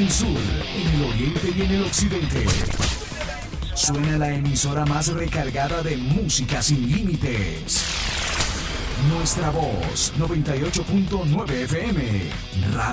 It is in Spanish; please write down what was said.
el sur, en el oriente y en el occidente. Suena la emisora más recargada de música sin límites. Nuestra voz, 98.9 FM.